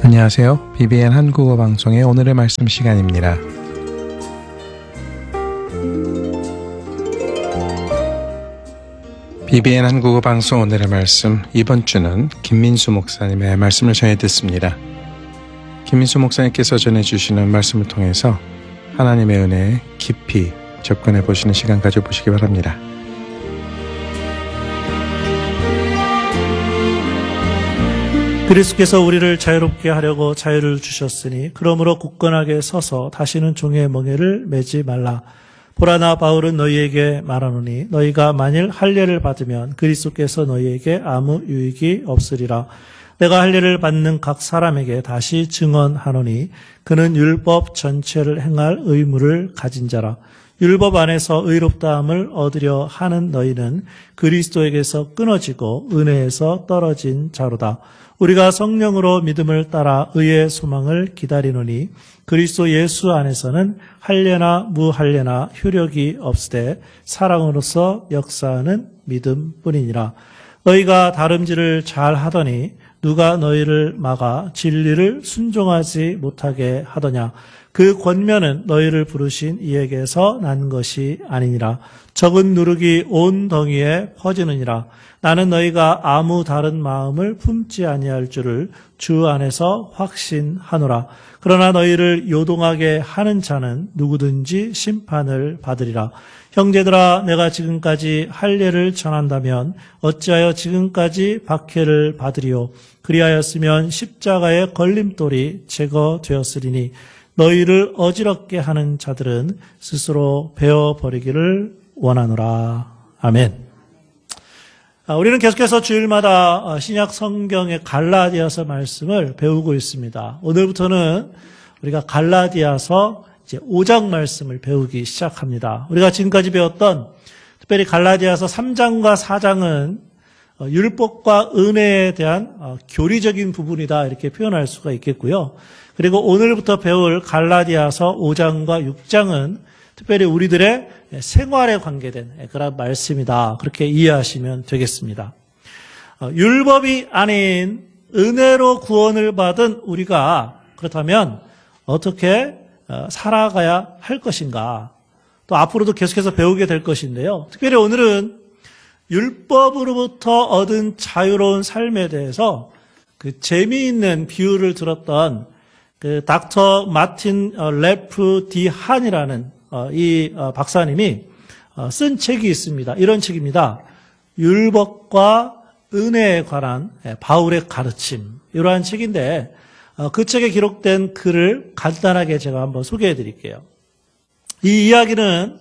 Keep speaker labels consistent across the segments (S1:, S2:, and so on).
S1: 안녕하세요. BBN 한국어 방송의 오늘의 말씀 시간입니다. BBN 한국어 방송 오늘의 말씀, 이번 주는 김민수 목사님의 말씀을 전해 듣습니다. 김민수 목사님께서 전해주시는 말씀을 통해서 하나님의 은혜에 깊이 접근해 보시는 시간 가져보시기 바랍니다.
S2: 그리스도께서 우리를 자유롭게 하려고 자유를 주셨으니 그러므로 굳건하게 서서 다시는 종의 멍에를 매지 말라. 보라, 나 바울은 너희에게 말하노니 너희가 만일 할례를 받으면 그리스도께서 너희에게 아무 유익이 없으리라. 내가 할례를 받는 각 사람에게 다시 증언하노니 그는 율법 전체를 행할 의무를 가진 자라. 율법 안에서 의롭다함을 얻으려 하는 너희는 그리스도에게서 끊어지고 은혜에서 떨어진 자로다. 우리가 성령으로 믿음을 따라 의의 소망을 기다리노니 그리스도 예수 안에서는 할례나 무할례나 효력이 없으되 사랑으로서 역사하는 믿음뿐이니라. 너희가 다름질을 잘 하더니 누가 너희를 막아 진리를 순종하지 못하게 하더냐. 그 권면은 너희를 부르신 이에게서 난 것이 아니니라. 적은 누룩이 온 덩이에 퍼지느니라. 나는 너희가 아무 다른 마음을 품지 아니할 줄을 주 안에서 확신하노라. 그러나 너희를 요동하게 하는 자는 누구든지 심판을 받으리라. 형제들아, 내가 지금까지 할례를 전한다면 어찌하여 지금까지 박해를 받으리요. 그리하였으면 십자가의 걸림돌이 제거되었으리니 너희를 어지럽게 하는 자들은 스스로 베어버리기를 원하노라. 아멘. 우리는 계속해서 주일마다 신약 성경의 갈라디아서 말씀을 배우고 있습니다. 오늘부터는 우리가 갈라디아서 이제 5장 말씀을 배우기 시작합니다. 우리가 지금까지 배웠던 특별히 갈라디아서 3장과 4장은 율법과 은혜에 대한 교리적인 부분이다, 이렇게 표현할 수가 있겠고요. 그리고 오늘부터 배울 갈라디아서 5장과 6장은 특별히 우리들의 생활에 관계된 그런 말씀이다, 그렇게 이해하시면 되겠습니다. 율법이 아닌 은혜로 구원을 받은 우리가 그렇다면 어떻게 살아가야 할 것인가, 또 앞으로도 계속해서 배우게 될 것인데요. 특별히 오늘은 율법으로부터 얻은 자유로운 삶에 대해서 그 재미있는 비유를 들었던 그 닥터 마틴 레프 디 한이라는 이 박사님이 쓴 책이 있습니다. 이런 책입니다. 율법과 은혜에 관한 바울의 가르침, 이러한 책인데 그 책에 기록된 글을 간단하게 제가 한번 소개해 드릴게요. 이 이야기는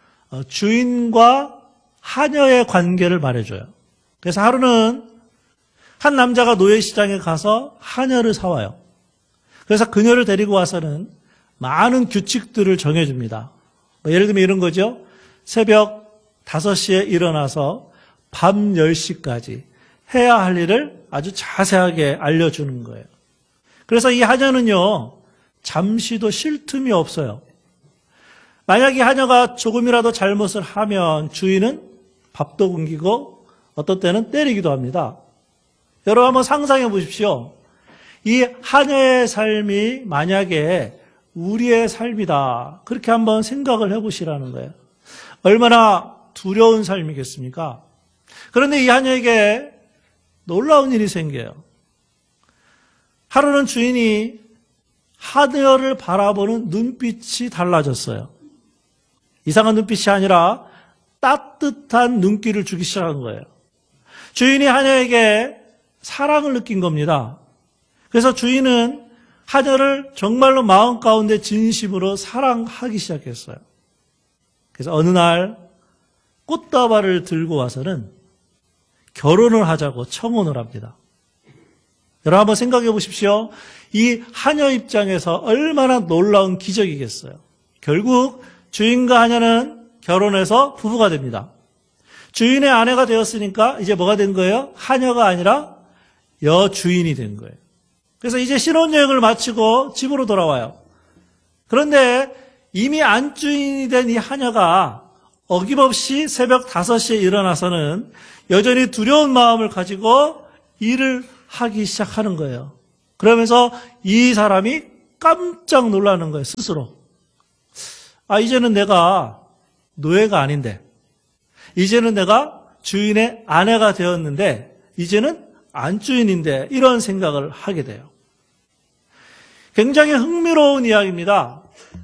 S2: 주인과 하녀의 관계를 말해줘요. 그래서 하루는 한 남자가 노예시장에 가서 하녀를 사와요. 그래서 그녀를 데리고 와서는 많은 규칙들을 정해줍니다. 예를 들면 이런 거죠. 새벽 5시에 일어나서 밤 10시까지 해야 할 일을 아주 자세하게 알려주는 거예요. 그래서 이 하녀는요, 잠시도 쉴 틈이 없어요. 만약 이 하녀가 조금이라도 잘못을 하면 주인은 밥도 굶기고 어떤 때는 때리기도 합니다. 여러분 한번 상상해 보십시오. 이 하녀의 삶이 만약에 우리의 삶이다, 그렇게 한번 생각을 해보시라는 거예요. 얼마나 두려운 삶이겠습니까? 그런데 이 하녀에게 놀라운 일이 생겨요. 하루는 주인이 하녀를 바라보는 눈빛이 달라졌어요. 이상한 눈빛이 아니라 따뜻한 눈길을 주기 시작한 거예요. 주인이 하녀에게 사랑을 느낀 겁니다. 그래서 주인은 하녀를 정말로 마음 가운데 진심으로 사랑하기 시작했어요. 그래서 어느 날 꽃다발을 들고 와서는 결혼을 하자고 청혼을 합니다. 여러분 한번 생각해 보십시오. 이 하녀 입장에서 얼마나 놀라운 기적이겠어요. 결국 주인과 하녀는 결혼해서 부부가 됩니다. 주인의 아내가 되었으니까 이제 뭐가 된 거예요? 하녀가 아니라 여주인이 된 거예요. 그래서 이제 신혼여행을 마치고 집으로 돌아와요. 그런데 이미 안주인이 된 이 하녀가 어김없이 새벽 5시에 일어나서는 여전히 두려운 마음을 가지고 일을 하기 시작하는 거예요. 그러면서 이 사람이 깜짝 놀라는 거예요, 스스로. 이제는 내가 노예가 아닌데, 이제는 내가 주인의 아내가 되었는데, 이제는 안주인인데, 이런 생각을 하게 돼요. 굉장히 흥미로운 이야기입니다.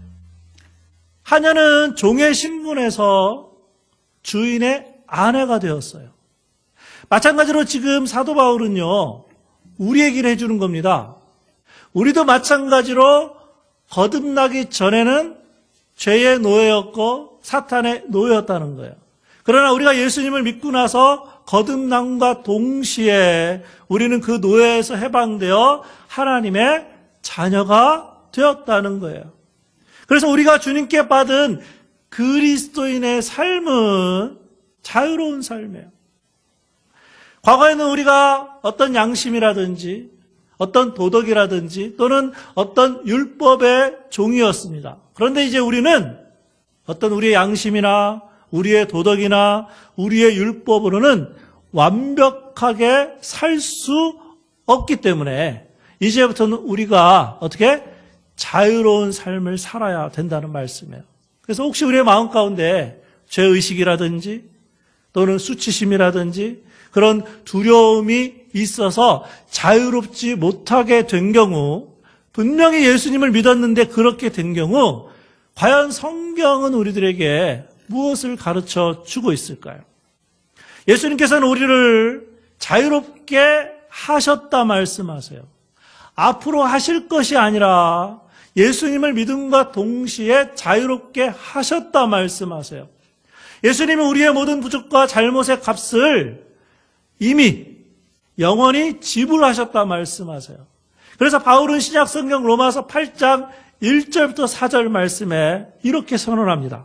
S2: 하녀는 종의 신분에서 주인의 아내가 되었어요. 마찬가지로 지금 사도 바울은요, 우리 얘기를 해주는 겁니다. 우리도 마찬가지로 거듭나기 전에는 죄의 노예였고 사탄의 노예였다는 거예요. 그러나 우리가 예수님을 믿고 나서 거듭남과 동시에 우리는 그 노예에서 해방되어 하나님의 자녀가 되었다는 거예요. 그래서 우리가 주님께 받은 그리스도인의 삶은 자유로운 삶이에요. 과거에는 우리가 어떤 양심이라든지 어떤 도덕이라든지 또는 어떤 율법의 종이었습니다. 그런데 이제 우리는 어떤 우리의 양심이나 우리의 도덕이나 우리의 율법으로는 완벽하게 살 수 없기 때문에 이제부터는 우리가 어떻게 자유로운 삶을 살아야 된다는 말씀이에요. 그래서 혹시 우리의 마음 가운데 죄의식이라든지 또는 수치심이라든지 그런 두려움이 있어서 자유롭지 못하게 된 경우, 분명히 예수님을 믿었는데 그렇게 된 경우 과연 성경은 우리들에게 무엇을 가르쳐 주고 있을까요? 예수님께서는 우리를 자유롭게 하셨다 말씀하세요. 앞으로 하실 것이 아니라 예수님을 믿음과 동시에 자유롭게 하셨다 말씀하세요. 예수님은 우리의 모든 부족과 잘못의 값을 이미 영원히 지불하셨다 말씀하세요. 그래서 바울은 신약성경 로마서 8장 1절부터 4절 말씀에 이렇게 선언합니다.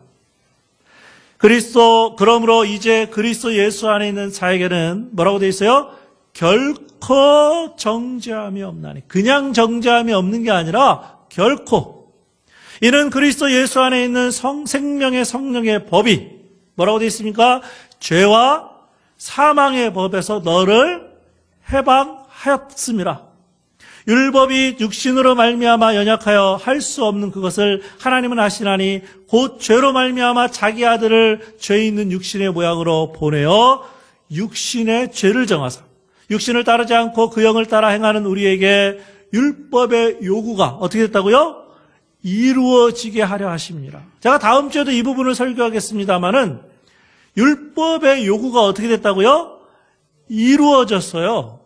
S2: 그러므로 이제 그리스도 예수 안에 있는 자에게는 뭐라고 되어 있어요? 결코 정죄함이 없나니. 그냥 정죄함이 없는 게 아니라 결코. 이는 그리스도 예수 안에 있는 생명의 성령의 법이 뭐라고 되어 있습니까? 죄와 사망의 법에서 너를 해방하였습니다. 율법이 육신으로 말미암아 연약하여 할 수 없는 그것을 하나님은 하시나니 곧 죄로 말미암아 자기 아들을 죄 있는 육신의 모양으로 보내어 육신의 죄를 정하사 육신을 따르지 않고 그 영을 따라 행하는 우리에게 율법의 요구가 어떻게 됐다고요? 이루어지게 하려 하십니다. 제가 다음 주에도 이 부분을 설교하겠습니다마는 율법의 요구가 어떻게 됐다고요? 이루어졌어요.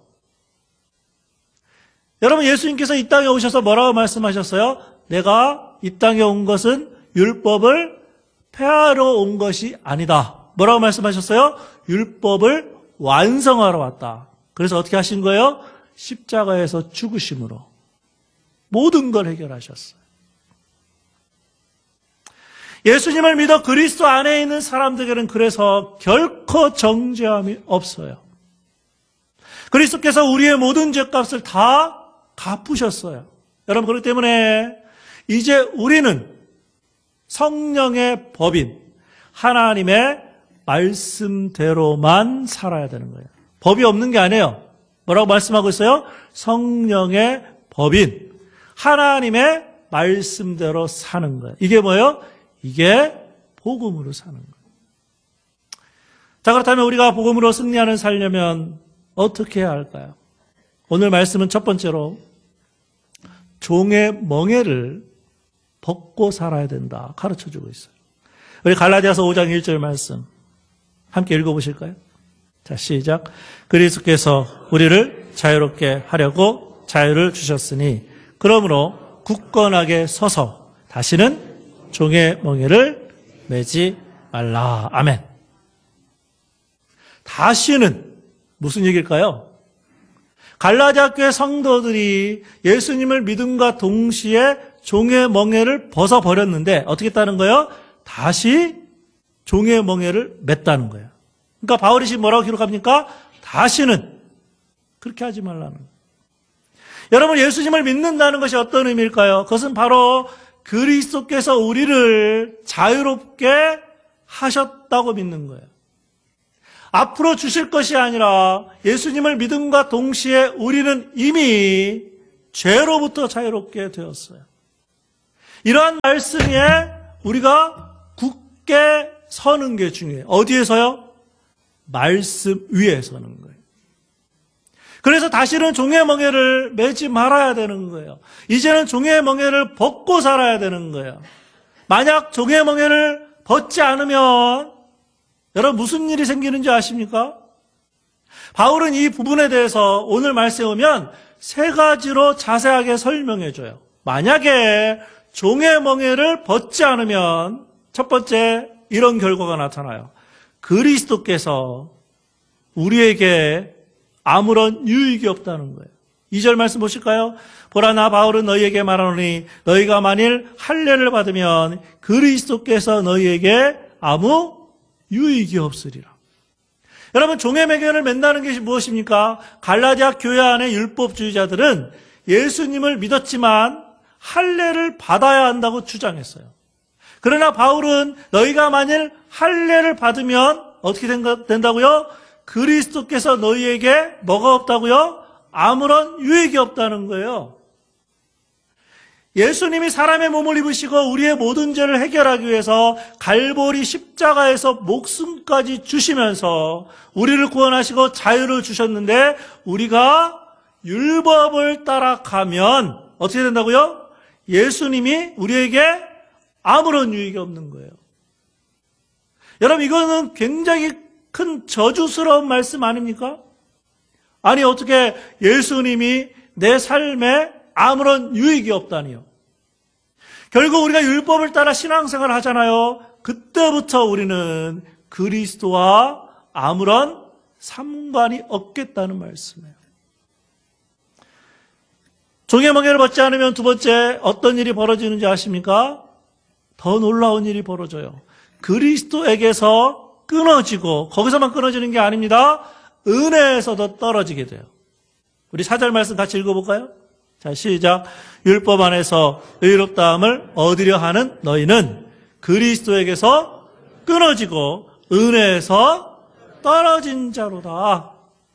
S2: 여러분, 예수님께서 이 땅에 오셔서 뭐라고 말씀하셨어요? 내가 이 땅에 온 것은 율법을 폐하러 온 것이 아니다. 뭐라고 말씀하셨어요? 율법을 완성하러 왔다. 그래서 어떻게 하신 거예요? 십자가에서 죽으심으로 모든 걸 해결하셨어요. 예수님을 믿어 그리스도 안에 있는 사람들에게는 그래서 결코 정죄함이 없어요. 그리스도께서 우리의 모든 죄값을 다 갚으셨어요. 여러분, 그렇기 때문에 이제 우리는 성령의 법인 하나님의 말씀대로만 살아야 되는 거예요. 법이 없는 게 아니에요. 뭐라고 말씀하고 있어요? 성령의 법인 하나님의 말씀대로 사는 거예요. 이게 뭐예요? 이게 복음으로 사는 거예요. 자, 그렇다면 우리가 복음으로 승리하는 살려면 어떻게 해야 할까요? 오늘 말씀은 첫 번째로 종의 멍에를 벗고 살아야 된다 가르쳐주고 있어요. 우리 갈라디아서 5장 1절 말씀 함께 읽어보실까요? 자, 시작. 그리스도께서 우리를 자유롭게 하려고 자유를 주셨으니 그러므로 굳건하게 서서 다시는 종의 멍에를 매지 말라. 아멘. 다시는 무슨 얘기일까요? 갈라디아 교회 성도들이 예수님을 믿음과 동시에 종의 멍에를 벗어버렸는데 어떻게 했다는 거예요? 다시 종의 멍에를 맸다는 거예요. 그러니까 바울이 지금 뭐라고 기록합니까? 다시는 그렇게 하지 말라는 거예요. 여러분, 예수님을 믿는다는 것이 어떤 의미일까요? 그것은 바로 그리스도께서 우리를 자유롭게 하셨다고 믿는 거예요. 앞으로 주실 것이 아니라 예수님을 믿음과 동시에 우리는 이미 죄로부터 자유롭게 되었어요. 이러한 말씀에 우리가 굳게 서는 게 중요해요. 어디에서요? 말씀 위에 서는 거예요. 그래서 다시는 종의 멍에를 매지 말아야 되는 거예요. 이제는 종의 멍에를 벗고 살아야 되는 거예요. 만약 종의 멍에를 벗지 않으면 여러분 무슨 일이 생기는지 아십니까? 바울은 이 부분에 대해서 오늘 말씀에 오면 세 가지로 자세하게 설명해 줘요. 만약에 종의 멍에를 벗지 않으면 첫 번째 이런 결과가 나타나요. 그리스도께서 우리에게 아무런 유익이 없다는 거예요. 2절 말씀 보실까요? 보라 나 바울은 너희에게 말하노니 너희가 만일 할례를 받으면 그리스도께서 너희에게 아무 유익이 없으리라. 여러분 종의 멍에를 맨다는 것이 무엇입니까? 갈라디아 교회 안의 율법주의자들은 예수님을 믿었지만 할례를 받아야 한다고 주장했어요. 그러나 바울은 너희가 만일 할례를 받으면 어떻게 된다고요? 그리스도께서 너희에게 뭐가 없다고요? 아무런 유익이 없다는 거예요. 예수님이 사람의 몸을 입으시고 우리의 모든 죄를 해결하기 위해서 갈보리 십자가에서 목숨까지 주시면서 우리를 구원하시고 자유를 주셨는데 우리가 율법을 따라가면 어떻게 된다고요? 예수님이 우리에게 아무런 유익이 없는 거예요. 여러분 이거는 굉장히 큰 저주스러운 말씀 아닙니까? 아니 어떻게 예수님이 내 삶에 아무런 유익이 없다니요. 결국 우리가 율법을 따라 신앙생활을 하잖아요. 그때부터 우리는 그리스도와 아무런 상관이 없겠다는 말씀이에요. 종의 멍에를 벗지 않으면 두 번째 어떤 일이 벌어지는지 아십니까? 더 놀라운 일이 벌어져요. 그리스도에게서 끊어지고 거기서만 끊어지는 게 아닙니다. 은혜에서도 떨어지게 돼요. 우리 4절 말씀 같이 읽어볼까요? 자, 시작. 율법 안에서 의롭다함을 얻으려 하는 너희는 그리스도에게서 끊어지고 은혜에서 떨어진 자로다.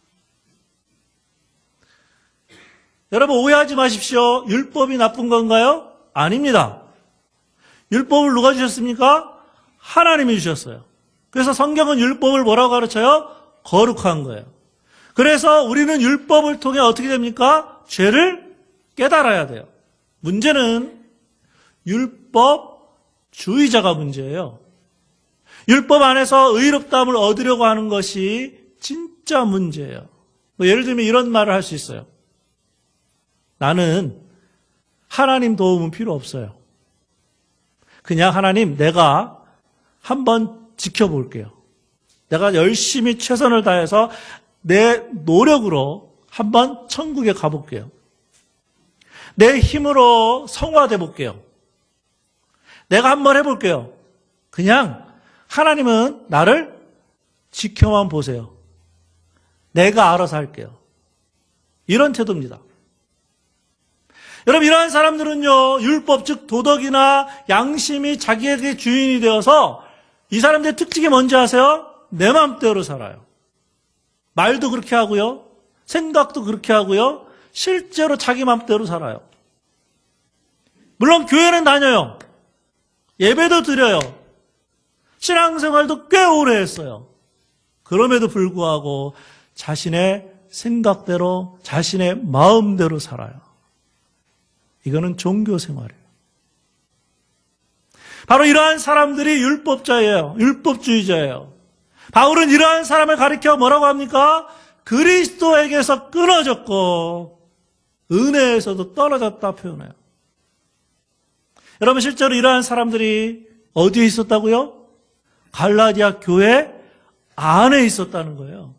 S2: 여러분 오해하지 마십시오. 율법이 나쁜 건가요? 아닙니다. 율법을 누가 주셨습니까? 하나님이 주셨어요. 그래서 성경은 율법을 뭐라고 가르쳐요? 거룩한 거예요. 그래서 우리는 율법을 통해 어떻게 됩니까? 죄를 깨달아야 돼요. 문제는 율법주의자가 문제예요. 율법 안에서 의롭다함을 얻으려고 하는 것이 진짜 문제예요. 예를 들면 이런 말을 할 수 있어요. 나는 하나님 도움은 필요 없어요. 그냥 하나님 내가 한번 지켜볼게요. 내가 열심히 최선을 다해서 내 노력으로 한번 천국에 가볼게요. 내 힘으로 성화돼 볼게요. 내가 한번 해볼게요. 그냥 하나님은 나를 지켜만 보세요. 내가 알아서 할게요. 이런 태도입니다. 여러분 이러한 사람들은요. 율법 즉 도덕이나 양심이 자기에게 주인이 되어서 이 사람들의 특징이 뭔지 아세요? 내 마음대로 살아요. 말도 그렇게 하고요. 생각도 그렇게 하고요. 실제로 자기 마음대로 살아요. 물론 교회는 다녀요. 예배도 드려요. 신앙생활도 꽤 오래 했어요. 그럼에도 불구하고 자신의 생각대로 자신의 마음대로 살아요. 이거는 종교생활이에요. 바로 이러한 사람들이 율법자예요. 율법주의자예요. 바울은 이러한 사람을 가리켜 뭐라고 합니까? 그리스도에게서 끊어졌고 은혜에서도 떨어졌다 표현해요. 여러분 실제로 이러한 사람들이 어디에 있었다고요? 갈라디아 교회 안에 있었다는 거예요.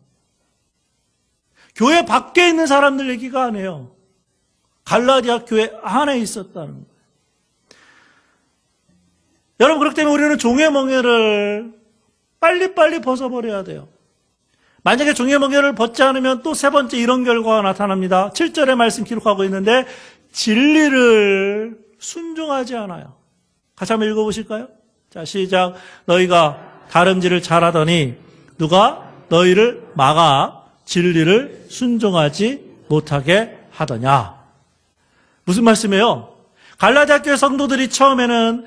S2: 교회 밖에 있는 사람들 얘기가 아니에요. 갈라디아 교회 안에 있었다는 거예요. 여러분 그렇기 때문에 우리는 종의 멍에를 빨리빨리 벗어버려야 돼요. 만약에 종의 멍에를 벗지 않으면 또 세 번째 이런 결과가 나타납니다. 7절의 말씀 기록하고 있는데 진리를 순종하지 않아요. 같이 한번 읽어보실까요? 자, 시작. 너희가 다름질을 잘하더니 누가 너희를 막아 진리를 순종하지 못하게 하더냐. 무슨 말씀이에요? 갈라디아 교회 성도들이 처음에는